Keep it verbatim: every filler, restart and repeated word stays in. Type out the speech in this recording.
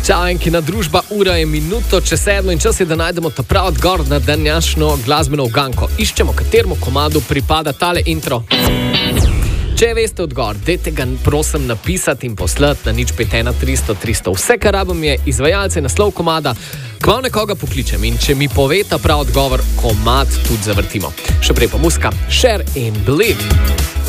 Čau, enkina družba, ura je minuto čez sedmo in čas je, da najdemo ta prav odgovor na današnjo glasbeno uganko. Iščemo, kateremu komadu pripada tale intro. Če veste odgovor, dajte ga prosim napisati in poslati na nič pet ena tristo tristo. Vse, kar rabim, je izvajalce, naslov komada, kmalu nekoga pokličem in če mi pove ta prav odgovor, komad tudi zavrtimo. Še prej pa muska, Share in Believe.